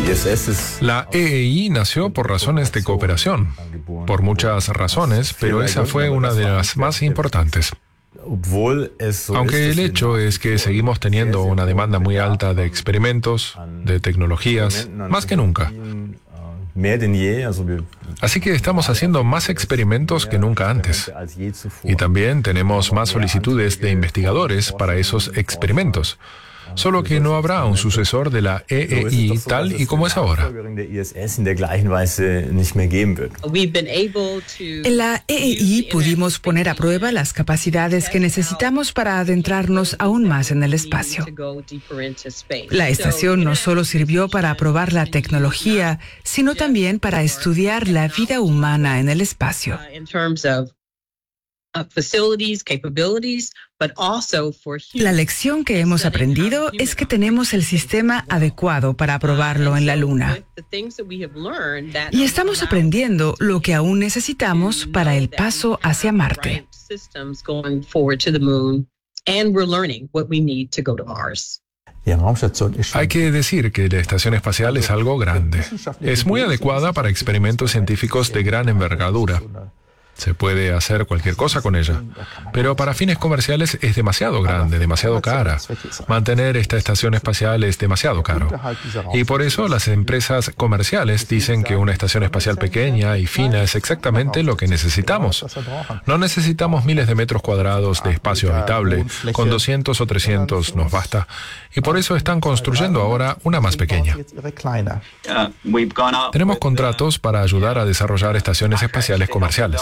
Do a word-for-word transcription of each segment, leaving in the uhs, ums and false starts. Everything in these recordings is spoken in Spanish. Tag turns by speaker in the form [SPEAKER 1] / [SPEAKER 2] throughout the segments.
[SPEAKER 1] La E E I nació por razones de cooperación, por muchas razones, pero esa fue una de las más importantes. Aunque el hecho es que seguimos teniendo una demanda muy alta de experimentos, de tecnologías, más que nunca. Así que estamos haciendo más experimentos que nunca antes. Y también tenemos más solicitudes de investigadores para esos experimentos. Solo que no habrá un sucesor de la E E I tal y como es ahora.
[SPEAKER 2] En la E E I pudimos poner a prueba las capacidades que necesitamos para adentrarnos aún más en el espacio. La estación no solo sirvió para probar la tecnología, sino también para estudiar la vida humana en el espacio. La lección que hemos aprendido es que tenemos el sistema adecuado para probarlo en la Luna. Y estamos aprendiendo lo que aún necesitamos para el paso hacia Marte.
[SPEAKER 1] Hay que decir que la estación espacial es algo grande. Es muy adecuada para experimentos científicos de gran envergadura. Se puede hacer cualquier cosa con ella, pero para fines comerciales es demasiado grande, demasiado cara. Mantener esta estación espacial es demasiado caro. Y por eso las empresas comerciales dicen que una estación espacial pequeña y fina es exactamente lo que necesitamos. No necesitamos miles de metros cuadrados de espacio habitable, con doscientos o trescientos nos basta. Y por eso están construyendo ahora una más pequeña. Tenemos contratos para ayudar a desarrollar estaciones espaciales comerciales.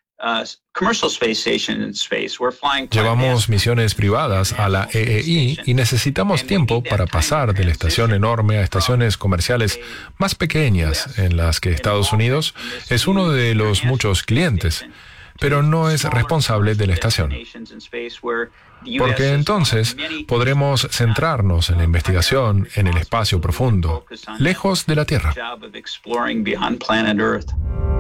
[SPEAKER 1] Llevamos misiones privadas a la E E I y necesitamos tiempo para pasar de la estación enorme a estaciones comerciales más pequeñas, en las que Estados Unidos es uno de los muchos clientes, pero no es responsable de la estación. Porque entonces podremos centrarnos en la investigación en el espacio profundo, lejos de la Tierra.